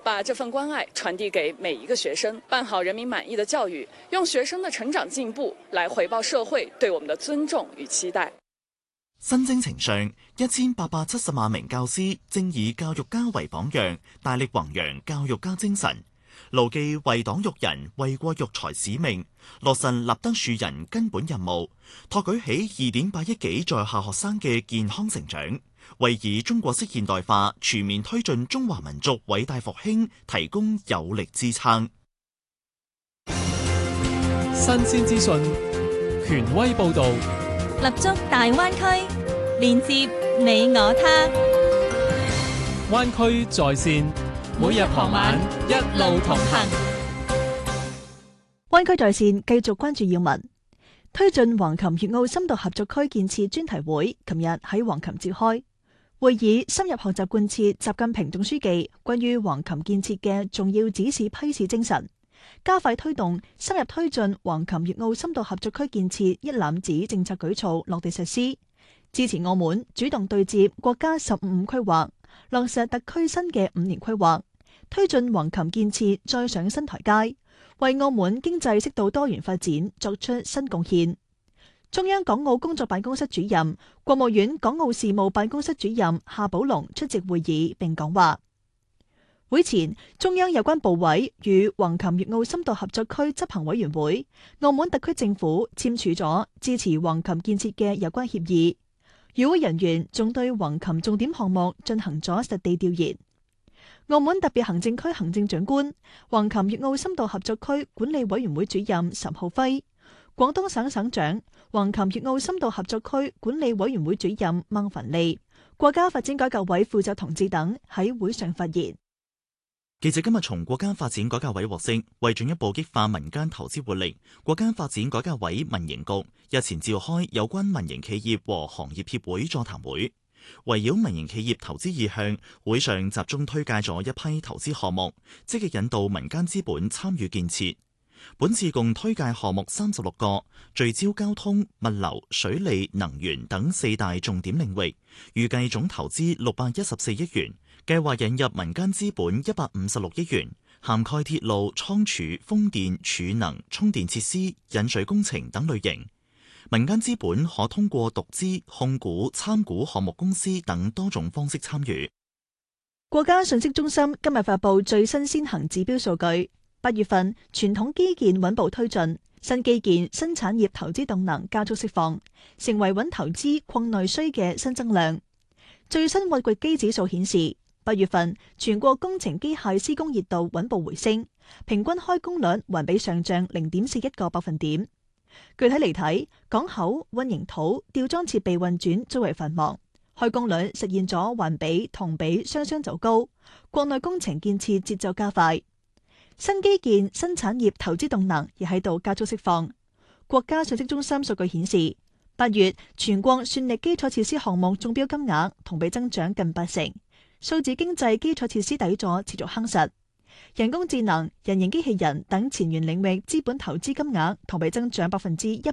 把這份關愛傳遞給每一個學生，辦好人民滿意的教育，用學生的成長進步來回報社會對我們的尊重與期待。 新征程上，1870萬名教師正以教育家為榜樣，大力弘揚教育家精神，牢記為黨育人、為國育才使命，落實立德樹人根本任務，托舉起2.8億幾在校學生嘅健康成長，為以中國式現代化全面推進中華民族偉大復興提供有力支撐。 新鮮資訊，權威報導。 立足大灣區，連接你我他。 灣區在線，每日傍晚一路同行。 灣區在線繼續關注要聞，推進橫琴粵澳深度合作區建設專題會，琴日喺橫琴召開。會議深入學習貫徹習近平總書記關於橫琴建設嘅重要指示批示精神，加快推動深入推進橫琴粵澳深度合作區建設一攬子政策舉措落地實施，支持澳門主動對接國家15規劃，落實特區新嘅5年規劃，推進橫琴建設再上新台階，為澳門經濟適度多元發展作出新貢獻。中央港澳工作辦公室主任、國務院港澳事務辦公室主任夏寶龍出席會議並講話。會前，中央有關部委與橫琴粵澳深度合作區執行委員會、澳門特區政府簽署咗支持橫琴建設嘅有關協議。與會人員仲對橫琴重點項目進行咗實地調研。澳門特別行政區行政長官、橫琴粵澳深度合作區管理委員會主任岑浩輝、廣東省省長、橫琴粵澳深度合作區管理委員會主任孟凡利、國家發展改革委負責同志等喺會上發言。 記者今日從國家發展改革委獲悉，為進一步激化民間投資活力，國家發展改革委民營局日前召開有關民營企業和行業協會座談會，圍繞民營企業投資意向，會上集中推介咗一批投資項目，積極引導民間資本參與建設。本次共推介項目36個，聚焦交通、物流、水利、能源等4大重點領域，預計總投資614億元，計劃引入民間資本156億元，涵蓋鐵路、倉儲、風電、儲能、充電設施、引水工程等類型。民間資本可通過獨資、控股、參股項目公司等多種方式參與。 國家信息中心今日發布最新先行指標數據，8月份傳統基建穩步推進，新基建、新產業投資動能加速釋放，成為穩投資、擴內需嘅新增量。最新挖掘機指數顯示，8月份全國工程機械施工熱度穩步回升，平均開工率環比上漲0.41個百分點。具體嚟睇，港口、混凝土、吊裝設備運轉最為繁忙，開工率實現咗環比、同比雙雙走高。國內工程建設節奏加快，新基建、新產業投資動能亦喺度加速釋放。國家信息中心數據顯示，8月全國算力基礎設施項目中標金額同比增長近80%，數字經濟基礎設施底座持續夯實。人工智能、人形機器人等前沿領域資本投資金額同比增長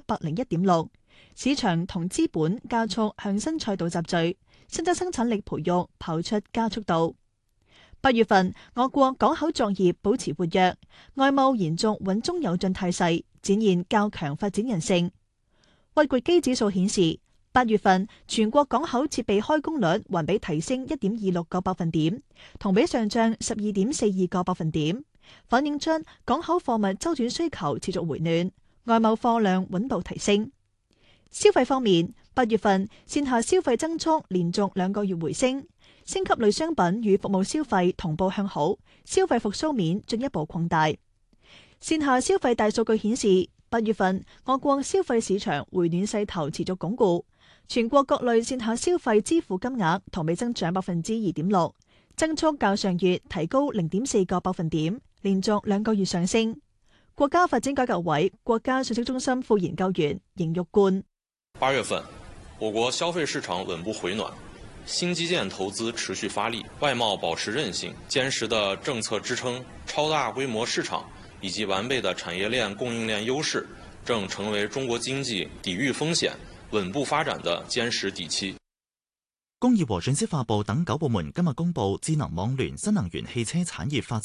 101.6%，市場同資本加速向新賽道集聚，新增生產力培育跑出加速度。8月份，我國港口作業保持活躍，外貿延續穩中有進態勢，展現較強發展韌性。挖掘機指數顯示，8月份全國港口設備開工率環比提升1.26個百分點，同比上漲12.42個百分點，反映出港口貨物周轉需求持續回暖，外貿貨量穩步提升。消費方面，8月份線下消費增速連續2個月回升，星級類商品與服務消費同步向好，消費復甦面進一步擴大。線下消費大數據顯示，8月份我國消費市場回暖勢頭持續鞏固，全國各類線下消費支付金額同比增長2.6%，增速較上月提高0.4個百分點，連續2個月上升。國家發展改革委國家信息中心副研究員邢玉冠 ：8月份，我國消費市場穩步回暖，新基建投資持續發力，外貿保持韌性，堅實的政策支撐、超大規模市場以及完備的產業鏈供應鏈優勢，正成為中國經濟抵禦風險、穩步發展的堅實底氣。 工業和信息化部等9部門今日公布智能網聯新能源汽車產業發展